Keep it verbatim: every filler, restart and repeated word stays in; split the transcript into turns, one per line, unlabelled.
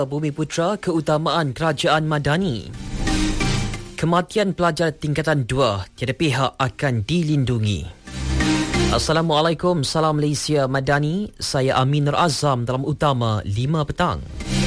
Bumiputra keutamaan kerajaan Madani. Kematian pelajar tingkatan dua, tiada pihak akan dilindungi. Assalamualaikum, salam Malaysia Madani. Saya Amin Nur Azam dalam Utama lima petang.